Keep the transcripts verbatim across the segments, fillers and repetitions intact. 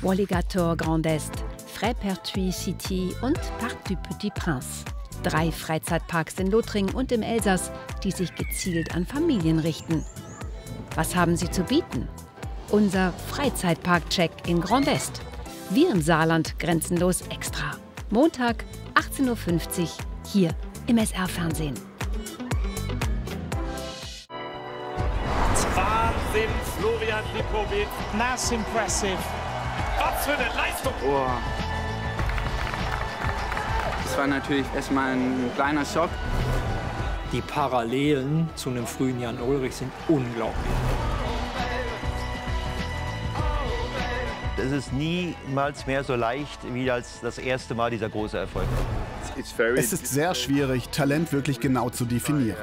Walligator Grand Est, Frais-Pertuis City und Parc du Petit Prince. Drei Freizeitparks in Lothringen und im Elsass, die sich gezielt an Familien richten. Was haben sie zu bieten? Unser Freizeitpark-Check in Grand Est. Wir im Saarland grenzenlos extra. Montag, achtzehn Uhr fünfzig, hier im S R-Fernsehen. Wahnsinn, Florian Lipowitz. That's impressive. Was für eine Leistung. Oh. Das war natürlich erstmal ein kleiner Schock. Die Parallelen zu einem frühen Jan Ullrich sind unglaublich. Es ist niemals mehr so leicht wie als das erste Mal dieser große Erfolg. Es ist sehr schwierig, Talent wirklich genau zu definieren.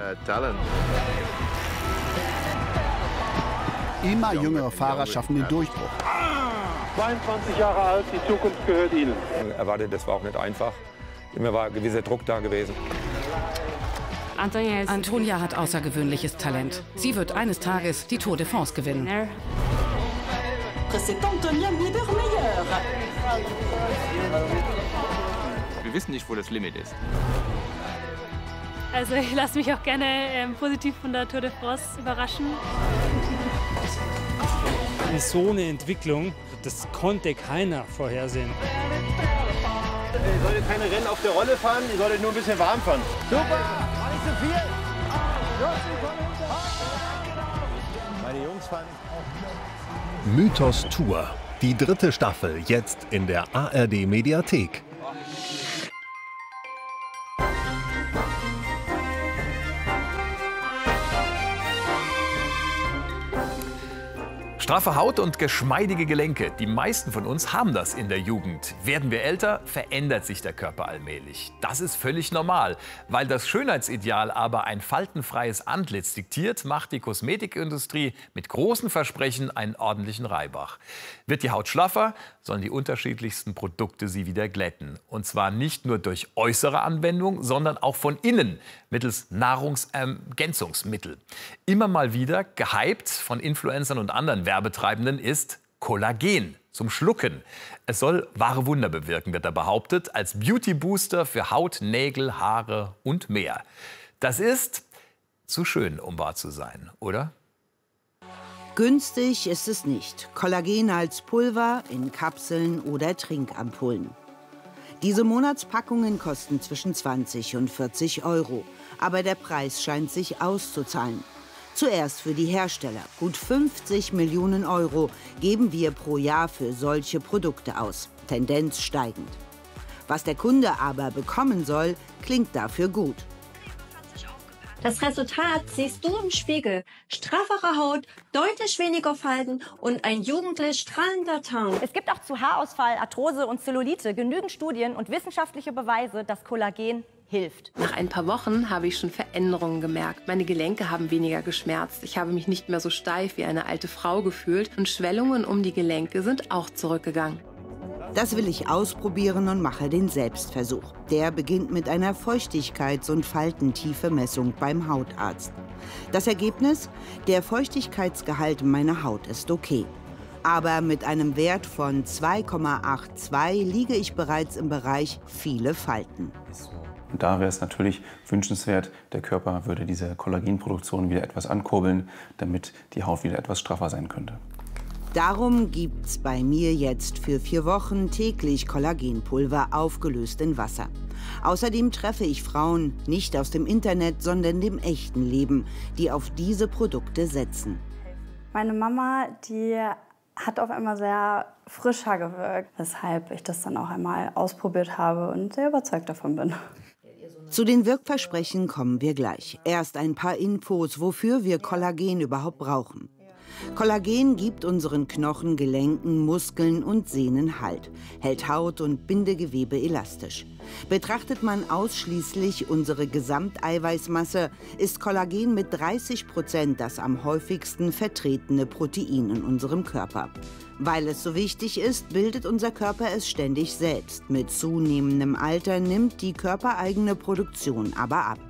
Immer jüngere Fahrer schaffen den Durchbruch. zweiundzwanzig Jahre alt, die Zukunft gehört Ihnen. Erwartet, das war auch nicht einfach. Immer war ein gewisser Druck da gewesen. Antonia hat außergewöhnliches Talent. Sie wird eines Tages die Tour de France gewinnen. Wir wissen nicht, wo das Limit ist. Also ich lasse mich auch gerne ähm, positiv von der Tour de France überraschen. So eine Entwicklung, das konnte keiner vorhersehen. Ihr solltet keine Rennen auf der Rolle fahren, ihr solltet nur ein bisschen warm fahren. Super, war nicht so viel. Meine Jungs fahren auch. Mythos Tour, die dritte Staffel, jetzt in der A R D-Mediathek. Straffe Haut und geschmeidige Gelenke. Die meisten von uns haben das in der Jugend. Werden wir älter, verändert sich der Körper allmählich. Das ist völlig normal. Weil das Schönheitsideal aber ein faltenfreies Antlitz diktiert, macht die Kosmetikindustrie mit großen Versprechen einen ordentlichen Reibach. Wird die Haut schlaffer, sollen die unterschiedlichsten Produkte sie wieder glätten. Und zwar nicht nur durch äußere Anwendung, sondern auch von innen, mittels Nahrungsergänzungsmittel. Immer mal wieder gehypt von Influencern und anderen Werbetreibenden ist Kollagen zum Schlucken. Es soll wahre Wunder bewirken, wird da behauptet, als Beauty-Booster für Haut, Nägel, Haare und mehr. Das ist zu schön, um wahr zu sein, oder? Günstig ist es nicht. Kollagen als Pulver, in Kapseln oder Trinkampullen. Diese Monatspackungen kosten zwischen zwanzig und vierzig Euro. Aber der Preis scheint sich auszuzahlen. Zuerst für die Hersteller. Gut fünfzig Millionen Euro geben wir pro Jahr für solche Produkte aus. Tendenz steigend. Was der Kunde aber bekommen soll, klingt dafür gut. Das Resultat siehst du im Spiegel. Straffere Haut, deutlich weniger Falten und ein jugendlich strahlender Teint. Es gibt auch zu Haarausfall, Arthrose und Zellulite genügend Studien und wissenschaftliche Beweise, dass Kollagen hilft. Nach ein paar Wochen habe ich schon Veränderungen gemerkt. Meine Gelenke haben weniger geschmerzt. Ich habe mich nicht mehr so steif wie eine alte Frau gefühlt und Schwellungen um die Gelenke sind auch zurückgegangen. Das will ich ausprobieren und mache den Selbstversuch. Der beginnt mit einer Feuchtigkeits- und Faltentiefe-Messung beim Hautarzt. Das Ergebnis? Der Feuchtigkeitsgehalt meiner Haut ist okay. Aber mit einem Wert von zwei Komma zweiundachtzig liege ich bereits im Bereich viele Falten. Und da wäre es natürlich wünschenswert, der Körper würde diese Kollagenproduktion wieder etwas ankurbeln, damit die Haut wieder etwas straffer sein könnte. Darum gibt's bei mir jetzt für vier Wochen täglich Kollagenpulver aufgelöst in Wasser. Außerdem treffe ich Frauen nicht aus dem Internet, sondern dem echten Leben, die auf diese Produkte setzen. Meine Mama, die hat auf einmal sehr frischer gewirkt, weshalb ich das dann auch einmal ausprobiert habe und sehr überzeugt davon bin. Zu den Wirkversprechen kommen wir gleich. Erst ein paar Infos, wofür wir Kollagen überhaupt brauchen. Kollagen gibt unseren Knochen, Gelenken, Muskeln und Sehnen Halt, hält Haut und Bindegewebe elastisch. Betrachtet man ausschließlich unsere Gesamteiweißmasse, ist Kollagen mit dreißig Prozent das am häufigsten vertretene Protein in unserem Körper. Weil es so wichtig ist, bildet unser Körper es ständig selbst. Mit zunehmendem Alter nimmt die körpereigene Produktion aber ab.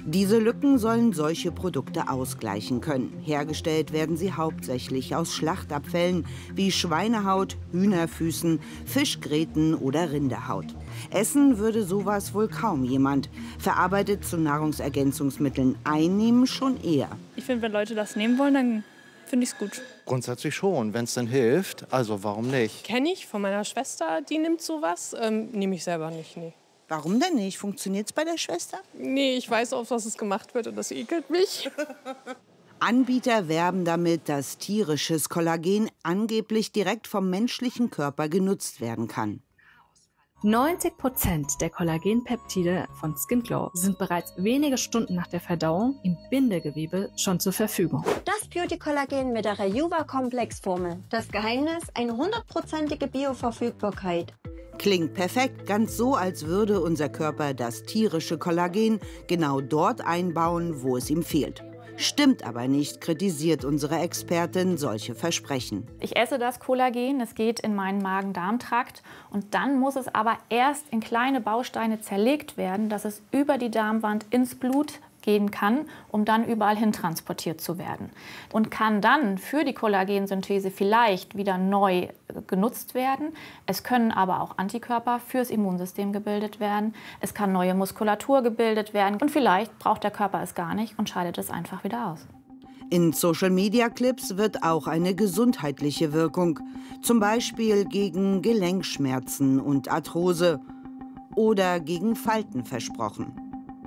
Diese Lücken sollen solche Produkte ausgleichen können. Hergestellt werden sie hauptsächlich aus Schlachtabfällen wie Schweinehaut, Hühnerfüßen, Fischgräten oder Rinderhaut. Essen würde sowas wohl kaum jemand. Verarbeitet zu Nahrungsergänzungsmitteln einnehmen schon eher. Ich finde, wenn Leute das nehmen wollen, dann finde ich es gut. Grundsätzlich schon, wenn es denn hilft. Also warum nicht? Kenne ich von meiner Schwester, die nimmt sowas. Ähm, Nehme ich selber nicht, nee. Warum denn nicht? Funktioniert es bei der Schwester? Nee, ich weiß auch, was es gemacht wird und das ekelt mich. Anbieter werben damit, dass tierisches Kollagen angeblich direkt vom menschlichen Körper genutzt werden kann. neunzig Prozent der Kollagenpeptide von Skin Glow sind bereits wenige Stunden nach der Verdauung im Bindegewebe schon zur Verfügung. Das Beauty-Kollagen mit der Rejuva-Komplex-Formel. Das Geheimnis, eine hundertprozentige Bioverfügbarkeit. Klingt perfekt, ganz so, als würde unser Körper das tierische Kollagen genau dort einbauen, wo es ihm fehlt. Stimmt aber nicht, kritisiert unsere Expertin solche Versprechen. Ich esse das Kollagen, es geht in meinen Magen-Darm-Trakt und dann muss es aber erst in kleine Bausteine zerlegt werden, dass es über die Darmwand ins Blut gehen kann, um dann überall hin transportiert zu werden. Und kann dann für die Kollagensynthese vielleicht wieder neu genutzt werden. Es können aber auch Antikörper fürs Immunsystem gebildet werden. Es kann neue Muskulatur gebildet werden. Und vielleicht braucht der Körper es gar nicht und scheidet es einfach wieder aus. In Social-Media-Clips wird auch eine gesundheitliche Wirkung, zum Beispiel gegen Gelenkschmerzen und Arthrose oder gegen Falten versprochen.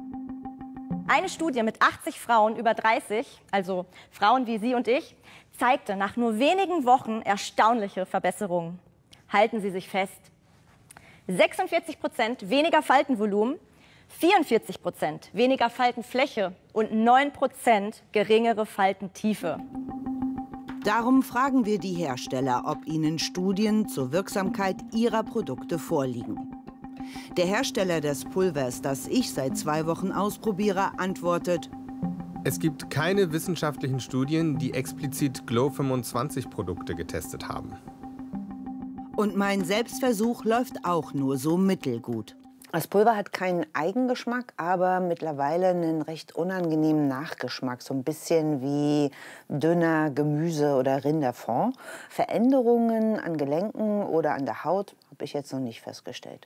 Eine Studie mit achtzig Frauen über dreißig, also Frauen wie Sie und ich, zeigte nach nur wenigen Wochen erstaunliche Verbesserungen. Halten Sie sich fest. sechsundvierzig Prozent weniger Faltenvolumen, vierundvierzig Prozent weniger Faltenfläche und neun Prozent geringere Faltentiefe. Darum fragen wir die Hersteller, ob ihnen Studien zur Wirksamkeit ihrer Produkte vorliegen. Der Hersteller des Pulvers, das ich seit zwei Wochen ausprobiere, antwortet: Es gibt keine wissenschaftlichen Studien, die explizit Glow fünfundzwanzig Produkte getestet haben. Und mein Selbstversuch läuft auch nur so mittelgut. Das Pulver hat keinen Eigengeschmack, aber mittlerweile einen recht unangenehmen Nachgeschmack. So ein bisschen wie dünner Gemüse- oder Rinderfond. Veränderungen an Gelenken oder an der Haut habe ich jetzt noch nicht festgestellt.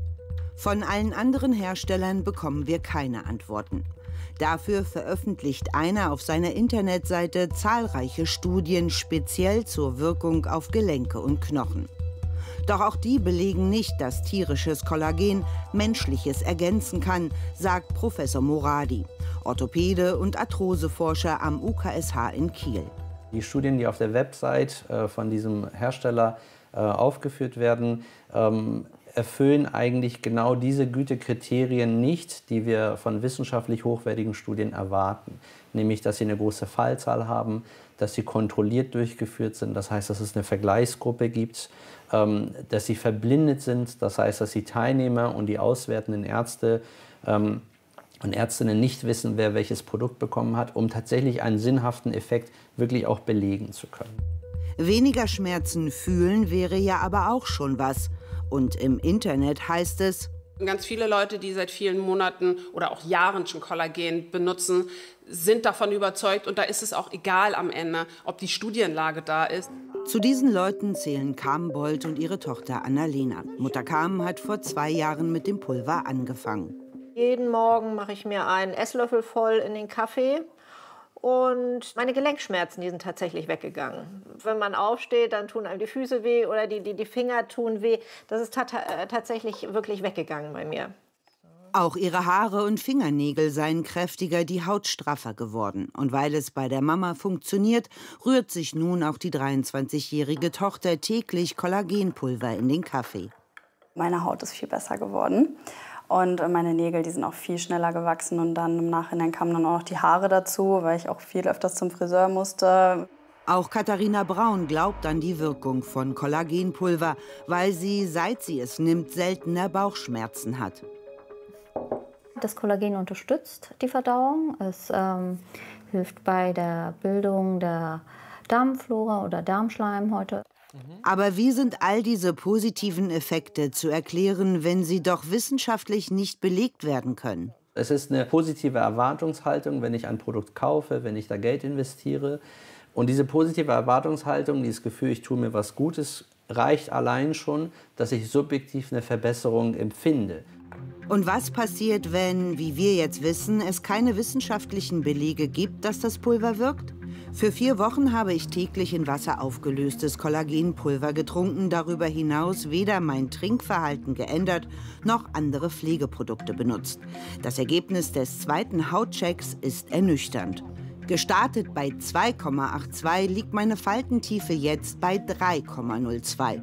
Von allen anderen Herstellern bekommen wir keine Antworten. Dafür veröffentlicht einer auf seiner Internetseite zahlreiche Studien speziell zur Wirkung auf Gelenke und Knochen. Doch auch die belegen nicht, dass tierisches Kollagen menschliches ergänzen kann, sagt Professor Moradi, Orthopäde und Arthroseforscher am U K S H in Kiel. Die Studien, die auf der Website äh, von diesem Hersteller äh, aufgeführt werden, ähm, erfüllen eigentlich genau diese Gütekriterien nicht, die wir von wissenschaftlich hochwertigen Studien erwarten. Nämlich, dass sie eine große Fallzahl haben, dass sie kontrolliert durchgeführt sind, das heißt, dass es eine Vergleichsgruppe gibt, ähm, dass sie verblindet sind, das heißt, dass die Teilnehmer und die auswertenden Ärzte ähm, und Ärztinnen nicht wissen, wer welches Produkt bekommen hat, um tatsächlich einen sinnhaften Effekt wirklich auch belegen zu können. Weniger Schmerzen fühlen wäre ja aber auch schon was. Und im Internet heißt es: Ganz viele Leute, die seit vielen Monaten oder auch Jahren schon Kollagen benutzen, sind davon überzeugt. Und da ist es auch egal am Ende, ob die Studienlage da ist. Zu diesen Leuten zählen Carmen Bold und ihre Tochter Annalena. Mutter Carmen hat vor zwei Jahren mit dem Pulver angefangen. Jeden Morgen mache ich mir einen Esslöffel voll in den Kaffee. Und meine Gelenkschmerzen, die sind tatsächlich weggegangen. Wenn man aufsteht, dann tun einem die Füße weh oder die, die, die Finger tun weh. Das ist ta tatsächlich wirklich weggegangen bei mir. Auch ihre Haare und Fingernägel seien kräftiger, die Haut straffer geworden. Und weil es bei der Mama funktioniert, rührt sich nun auch die dreiundzwanzigjährige Tochter täglich Kollagenpulver in den Kaffee. Meine Haut ist viel besser geworden. Und meine Nägel, die sind auch viel schneller gewachsen. Und dann im Nachhinein kamen dann auch noch die Haare dazu, weil ich auch viel öfters zum Friseur musste. Auch Katharina Braun glaubt an die Wirkung von Kollagenpulver, weil sie, seit sie es nimmt, seltener Bauchschmerzen hat. Das Kollagen unterstützt die Verdauung. Es ähm, hilft bei der Bildung der Darmflora oder Darmschleimhäute. Aber wie sind all diese positiven Effekte zu erklären, wenn sie doch wissenschaftlich nicht belegt werden können? Es ist eine positive Erwartungshaltung, wenn ich ein Produkt kaufe, wenn ich da Geld investiere. Und diese positive Erwartungshaltung, dieses Gefühl, ich tue mir was Gutes, reicht allein schon, dass ich subjektiv eine Verbesserung empfinde. Und was passiert, wenn, wie wir jetzt wissen, es keine wissenschaftlichen Belege gibt, dass das Pulver wirkt? Für vier Wochen habe ich täglich in Wasser aufgelöstes Kollagenpulver getrunken, darüber hinaus weder mein Trinkverhalten geändert, noch andere Pflegeprodukte benutzt. Das Ergebnis des zweiten Hautchecks ist ernüchternd. Gestartet bei zwei Komma zweiundachtzig liegt meine Faltentiefe jetzt bei drei Komma null zwei.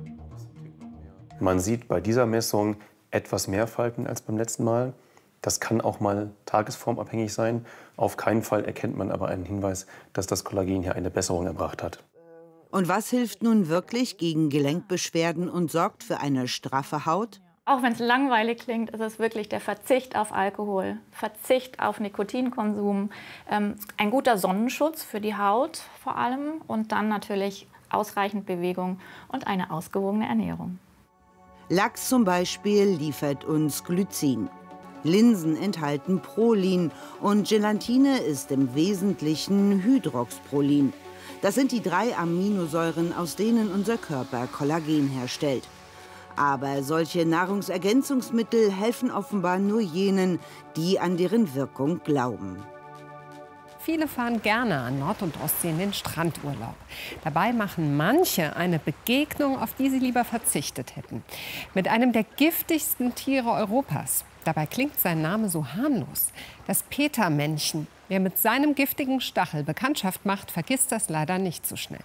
Man sieht bei dieser Messung etwas mehr Falten als beim letzten Mal. Das kann auch mal tagesformabhängig sein. Auf keinen Fall erkennt man aber einen Hinweis, dass das Kollagen hier eine Besserung erbracht hat. Und was hilft nun wirklich gegen Gelenkbeschwerden und sorgt für eine straffe Haut? Auch wenn es langweilig klingt, ist es wirklich der Verzicht auf Alkohol, Verzicht auf Nikotinkonsum, ähm, ein guter Sonnenschutz für die Haut vor allem und dann natürlich ausreichend Bewegung und eine ausgewogene Ernährung. Lachs zum Beispiel liefert uns Glycin. Linsen enthalten Prolin und Gelatine ist im Wesentlichen Hydroxprolin. Das sind die drei Aminosäuren, aus denen unser Körper Kollagen herstellt. Aber solche Nahrungsergänzungsmittel helfen offenbar nur jenen, die an deren Wirkung glauben. Viele fahren gerne an Nord- und Ostsee in den Strandurlaub. Dabei machen manche eine Begegnung, auf die sie lieber verzichtet hätten. Mit einem der giftigsten Tiere Europas. Dabei klingt sein Name so harmlos. Das Petermännchen. Wer mit seinem giftigen Stachel Bekanntschaft macht, vergisst das leider nicht so schnell.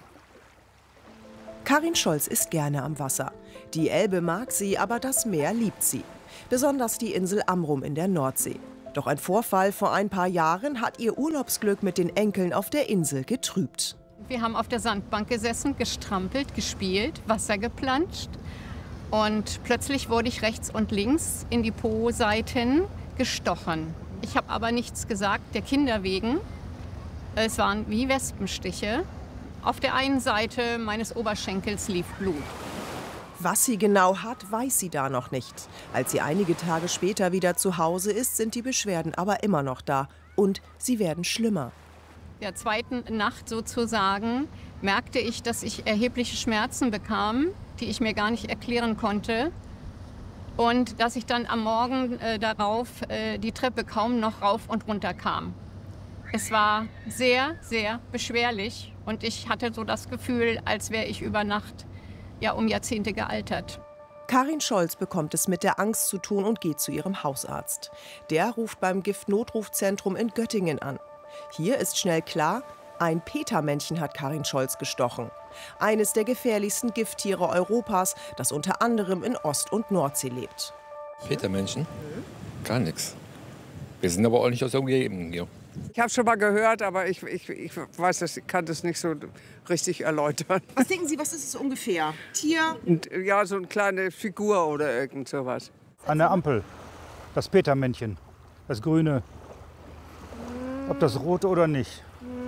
Karin Scholz ist gerne am Wasser. Die Elbe mag sie, aber das Meer liebt sie. Besonders die Insel Amrum in der Nordsee. Doch ein Vorfall vor ein paar Jahren hat ihr Urlaubsglück mit den Enkeln auf der Insel getrübt. Wir haben auf der Sandbank gesessen, gestrampelt, gespielt, Wasser geplanscht. Und plötzlich wurde ich rechts und links in die Po-Seiten gestochen. Ich habe aber nichts gesagt, der Kinder wegen. Es waren wie Wespenstiche. Auf der einen Seite meines Oberschenkels lief Blut. Was sie genau hat, weiß sie da noch nicht. Als sie einige Tage später wieder zu Hause ist, sind die Beschwerden aber immer noch da. Und sie werden schlimmer. Der zweiten Nacht sozusagen merkte ich, dass ich erhebliche Schmerzen bekam, die ich mir gar nicht erklären konnte. Und dass ich dann am Morgen äh, darauf äh, die Treppe kaum noch rauf und runter kam. Es war sehr, sehr beschwerlich und ich hatte so das Gefühl, als wäre ich über Nacht ja um Jahrzehnte gealtert. Karin Scholz bekommt es mit der Angst zu tun und geht zu ihrem Hausarzt. Der ruft beim Giftnotrufzentrum in Göttingen an. Hier ist schnell klar, ein Petermännchen hat Karin Scholz gestochen. Eines der gefährlichsten Gifttiere Europas, das unter anderem in Ost- und Nordsee lebt. Petermännchen? Gar nichts. Wir sind aber auch nicht aus der Umgebung hier. Ich habe schon mal gehört, aber ich, ich, ich weiß, das, ich kann das nicht so richtig erläutern. Was denken Sie, was ist es ungefähr? Tier? Und, ja, so eine kleine Figur oder irgend sowas. An der Ampel, das Petermännchen, das Grüne. Ob das rote oder nicht.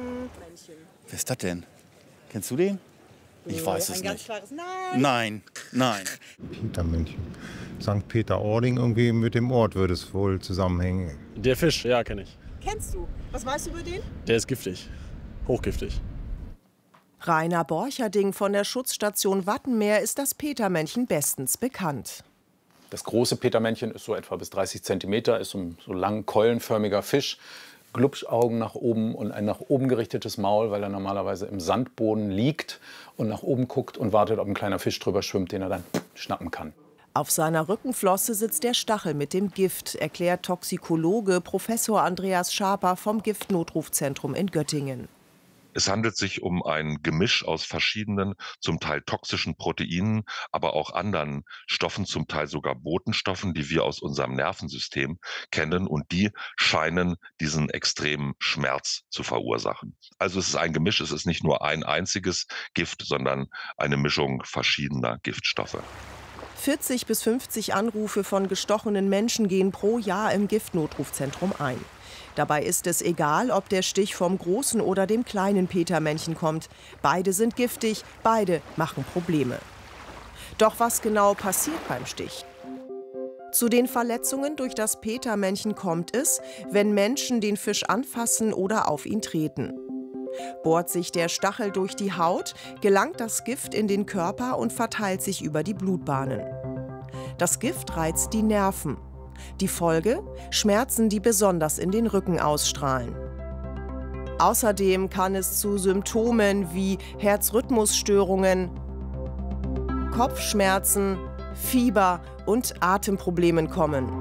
Wer ist das denn? Kennst du den? Ich Nee, weiß es ein ganz nicht. klares Nein. Nein, nein. Petermännchen. Sankt Peter-Ording, irgendwie mit dem Ort würde es wohl zusammenhängen. Der Fisch, ja, kenne ich. Kennst du? Was weißt du über den? Der ist giftig. Hochgiftig. Rainer Borcherding von der Schutzstation Wattenmeer ist das Petermännchen bestens bekannt. Das große Petermännchen ist so etwa bis dreißig Zentimeter, ist so ein so lang keulenförmiger Fisch. Glubschaugen nach oben und ein nach oben gerichtetes Maul, weil er normalerweise im Sandboden liegt und nach oben guckt und wartet, ob ein kleiner Fisch drüber schwimmt, den er dann schnappen kann. Auf seiner Rückenflosse sitzt der Stachel mit dem Gift, erklärt Toxikologe Professor Andreas Schaper vom Giftnotrufzentrum in Göttingen. Es handelt sich um ein Gemisch aus verschiedenen, zum Teil toxischen Proteinen, aber auch anderen Stoffen, zum Teil sogar Botenstoffen, die wir aus unserem Nervensystem kennen, und die scheinen diesen extremen Schmerz zu verursachen. Also es ist ein Gemisch, es ist nicht nur ein einziges Gift, sondern eine Mischung verschiedener Giftstoffe. vierzig bis fünfzig Anrufe von gestochenen Menschen gehen pro Jahr im Giftnotrufzentrum ein. Dabei ist es egal, ob der Stich vom großen oder dem kleinen Petermännchen kommt. Beide sind giftig, beide machen Probleme. Doch was genau passiert beim Stich? Zu den Verletzungen durch das Petermännchen kommt es, wenn Menschen den Fisch anfassen oder auf ihn treten. Bohrt sich der Stachel durch die Haut, gelangt das Gift in den Körper und verteilt sich über die Blutbahnen. Das Gift reizt die Nerven. Die Folge? Schmerzen, die besonders in den Rücken ausstrahlen. Außerdem kann es zu Symptomen wie Herzrhythmusstörungen, Kopfschmerzen, Fieber und Atemproblemen kommen.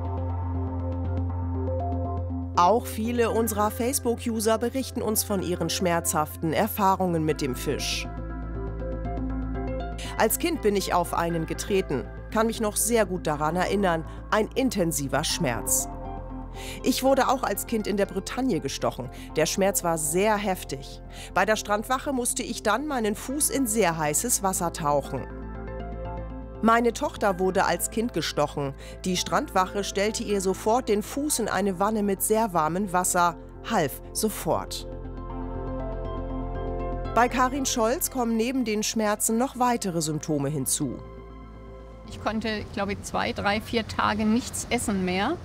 Auch viele unserer Facebook-User berichten uns von ihren schmerzhaften Erfahrungen mit dem Fisch. Als Kind bin ich auf einen getreten, kann mich noch sehr gut daran erinnern, ein intensiver Schmerz. Ich wurde auch als Kind in der Bretagne gestochen. Der Schmerz war sehr heftig. Bei der Strandwache musste ich dann meinen Fuß in sehr heißes Wasser tauchen. Meine Tochter wurde als Kind gestochen. Die Strandwache stellte ihr sofort den Fuß in eine Wanne mit sehr warmem Wasser, half sofort. Bei Karin Scholz kommen neben den Schmerzen noch weitere Symptome hinzu. Ich konnte, ich glaube, zwei, drei, vier Tage nichts essen mehr.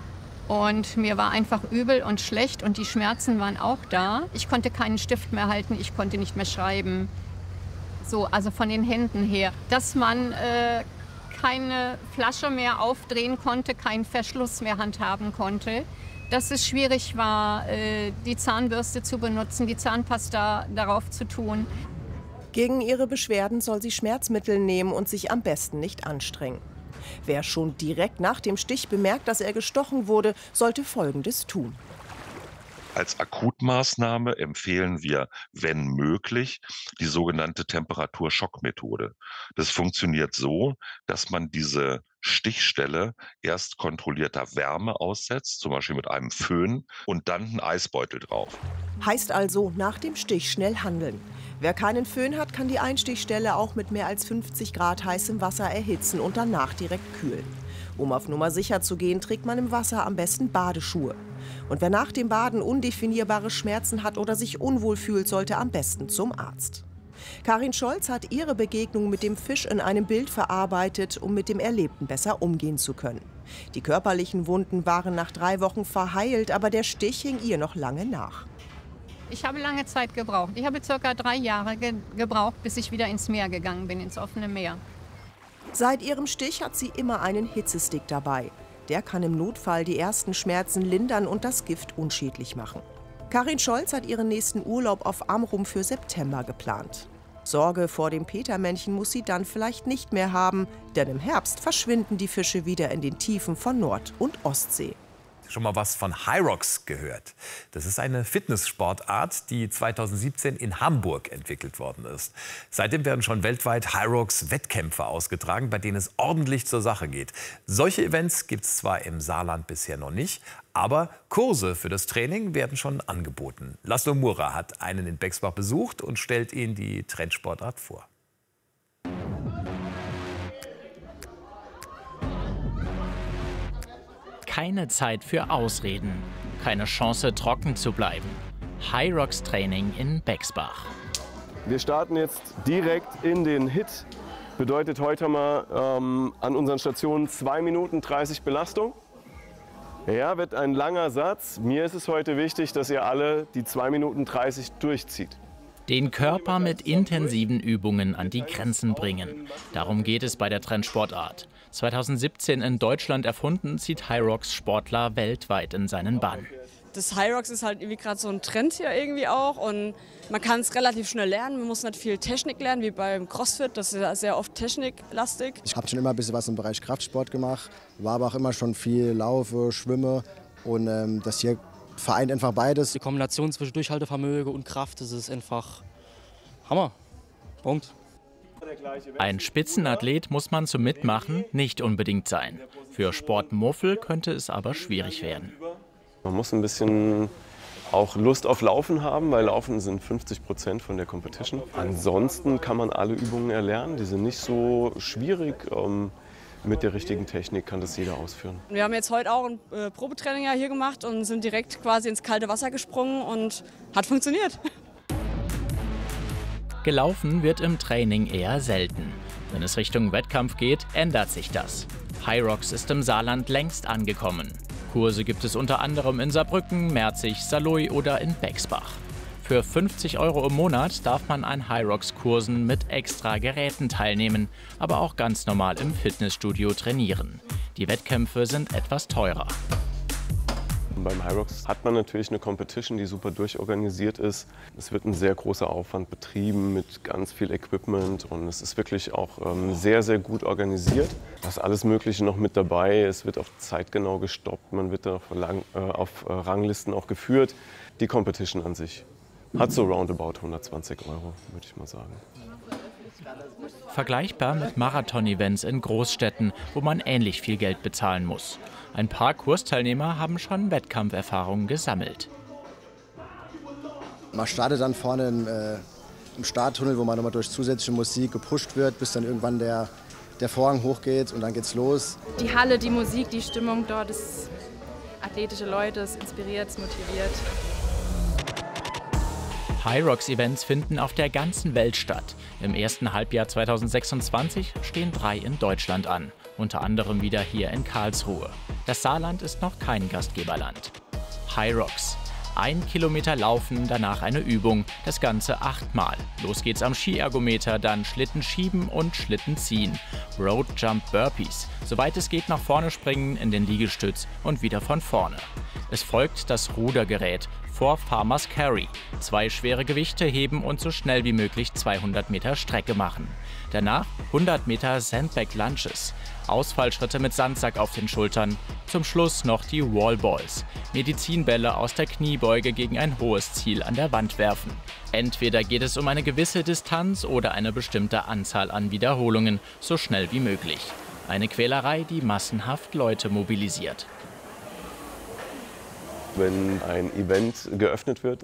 Und mir war einfach übel und schlecht und die Schmerzen waren auch da. Ich konnte keinen Stift mehr halten, ich konnte nicht mehr schreiben. So, also von den Händen her. Dass man äh, keine Flasche mehr aufdrehen konnte, keinen Verschluss mehr handhaben konnte. Dass es schwierig war, äh, die Zahnbürste zu benutzen, die Zahnpasta darauf zu tun. Gegen ihre Beschwerden soll sie Schmerzmittel nehmen und sich am besten nicht anstrengen. Wer schon direkt nach dem Stich bemerkt, dass er gestochen wurde, sollte Folgendes tun. Als Akutmaßnahme empfehlen wir, wenn möglich, die sogenannte Temperaturschockmethode. Das funktioniert so, dass man diese Stichstelle erst kontrollierter Wärme aussetzt, zum Beispiel mit einem Föhn, und dann einen Eisbeutel drauf. Heißt also, nach dem Stich schnell handeln. Wer keinen Föhn hat, kann die Einstichstelle auch mit mehr als fünfzig Grad heißem Wasser erhitzen und danach direkt kühlen. Um auf Nummer sicher zu gehen, trägt man im Wasser am besten Badeschuhe. Und wer nach dem Baden undefinierbare Schmerzen hat oder sich unwohl fühlt, sollte am besten zum Arzt. Karin Scholz hat ihre Begegnung mit dem Fisch in einem Bild verarbeitet, um mit dem Erlebten besser umgehen zu können. Die körperlichen Wunden waren nach drei Wochen verheilt, aber der Stich hing ihr noch lange nach. Ich habe lange Zeit gebraucht. Ich habe circa drei Jahre ge gebraucht, bis ich wieder ins Meer gegangen bin, ins offene Meer. Seit ihrem Stich hat sie immer einen Hitzestick dabei. Der kann im Notfall die ersten Schmerzen lindern und das Gift unschädlich machen. Karin Scholz hat ihren nächsten Urlaub auf Amrum für September geplant. Sorge vor dem Petermännchen muss sie dann vielleicht nicht mehr haben, denn im Herbst verschwinden die Fische wieder in den Tiefen von Nord- und Ostsee. Schon mal was von Hyrox gehört? Das ist eine Fitnesssportart, die zweitausendsiebzehn in Hamburg entwickelt worden ist. Seitdem werden schon weltweit Hyrox-Wettkämpfe ausgetragen, bei denen es ordentlich zur Sache geht. Solche Events gibt es zwar im Saarland bisher noch nicht, aber Kurse für das Training werden schon angeboten. Laszlo Mura hat einen in Bexbach besucht und stellt Ihnen die Trendsportart vor. Keine Zeit für Ausreden, keine Chance, trocken zu bleiben. Hyrox-Training in Bexbach. Wir starten jetzt direkt in den Hit. Bedeutet heute mal ähm, an unseren Stationen zwei Minuten dreißig Belastung. Ja, wird ein langer Satz. Mir ist es heute wichtig, dass ihr alle die zwei Minuten dreißig durchzieht. Den Körper mit intensiven Übungen an die Grenzen bringen. Darum geht es bei der Trendsportart. zweitausendsiebzehn in Deutschland erfunden, zieht Hyrox Sportler weltweit in seinen Bann. Das Hyrox ist halt irgendwie gerade so ein Trend hier irgendwie auch und man kann es relativ schnell lernen. Man muss nicht viel Technik lernen, wie beim CrossFit, das ist ja sehr oft techniklastig. Ich habe schon immer ein bisschen was im Bereich Kraftsport gemacht, war aber auch immer schon viel Laufe, Schwimme und ähm, das hier vereint einfach beides. Die Kombination zwischen Durchhaltevermögen und Kraft, das ist einfach Hammer. Punkt. Ein Spitzenathlet muss man zum Mitmachen nicht unbedingt sein. Für Sportmuffel könnte es aber schwierig werden. Man muss ein bisschen auch Lust auf Laufen haben, weil Laufen sind fünfzig Prozent von der Competition. Ansonsten kann man alle Übungen erlernen, die sind nicht so schwierig. Ähm, mit der richtigen Technik kann das jeder ausführen. Wir haben jetzt heute auch ein äh, Probetraining ja hier gemacht und sind direkt quasi ins kalte Wasser gesprungen und hat funktioniert. Gelaufen wird im Training eher selten. Wenn es Richtung Wettkampf geht, ändert sich das. Hyrox ist im Saarland längst angekommen. Kurse gibt es unter anderem in Saarbrücken, Merzig, Saarlouis oder in Bexbach. Für fünfzig Euro im Monat darf man an Hyrox-Kursen mit extra Geräten teilnehmen, aber auch ganz normal im Fitnessstudio trainieren. Die Wettkämpfe sind etwas teurer. Beim Hyrox hat man natürlich eine Competition, die super durchorganisiert ist. Es wird ein sehr großer Aufwand betrieben mit ganz viel Equipment und es ist wirklich auch ähm, sehr, sehr gut organisiert. Da ist alles Mögliche noch mit dabei. Es wird auch zeitgenau gestoppt, man wird auf, Lang äh, auf äh, Ranglisten auch geführt. Die Competition an sich hat so roundabout hundertzwanzig Euro, würde ich mal sagen. Vergleichbar mit Marathon-Events in Großstädten, wo man ähnlich viel Geld bezahlen muss. Ein paar Kursteilnehmer haben schon Wettkampferfahrungen gesammelt. Man startet dann vorne im, äh, im Starttunnel, wo man nochmal durch zusätzliche Musik gepusht wird, bis dann irgendwann der, der Vorhang hochgeht und dann geht's los. Die Halle, die Musik, die Stimmung dort, ist athletische Leute, es inspiriert, es motiviert. Hyrox-Events finden auf der ganzen Welt statt. Im ersten Halbjahr zweitausendsechsundzwanzig stehen drei in Deutschland an, unter anderem wieder hier in Karlsruhe. Das Saarland ist noch kein Gastgeberland. Hyrox. Ein Kilometer laufen, danach eine Übung, das Ganze achtmal. Los geht's am Skiergometer, dann Schlitten schieben und Schlitten ziehen. Road Jump Burpees, soweit es geht nach vorne springen, in den Liegestütz und wieder von vorne. Es folgt das Rudergerät, vor Farmers Carry. Zwei schwere Gewichte heben und so schnell wie möglich zweihundert Meter Strecke machen. Danach hundert Meter Sandbag Lunges. Ausfallschritte mit Sandsack auf den Schultern. Zum Schluss noch die Wallballs. Medizinbälle aus der Kniebeuge gegen ein hohes Ziel an der Wand werfen. Entweder geht es um eine gewisse Distanz oder eine bestimmte Anzahl an Wiederholungen, so schnell wie möglich. Eine Quälerei, die massenhaft Leute mobilisiert. Wenn ein Event geöffnet wird,